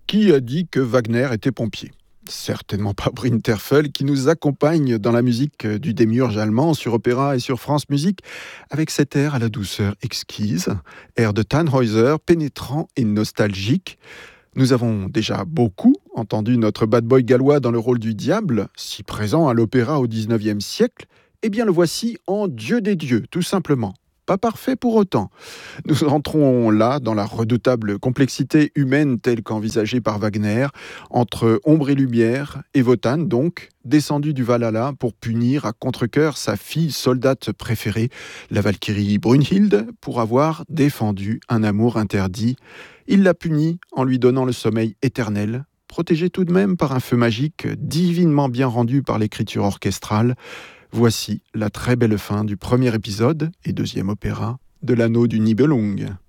Qui a dit que Wagner était pompier? Certainement pas Brinterfell, qui nous accompagne dans la musique du démiurge allemand sur Opéra et sur France Musique, avec cet air à la douceur exquise, air de Tannhäuser, pénétrant et nostalgique. Nous avons déjà beaucoup entendu notre bad boy gallois dans le rôle du diable, si présent à l'opéra au XIXe siècle. Eh bien le voici en Dieu des dieux, tout simplement. Pas parfait pour autant. Nous entrons là dans la redoutable complexité humaine telle qu'envisagée par Wagner, entre ombre et lumière, et Wotan donc, descendu du Valhalla pour punir à contre-cœur sa fille soldate préférée, la Valkyrie Brunhilde, pour avoir défendu un amour interdit. Il l'a punie en lui donnant le sommeil éternel, protégé tout de même par un feu magique divinement bien rendu par l'écriture orchestrale. Voici la très belle fin du premier épisode et deuxième opéra de l'Anneau du Nibelung.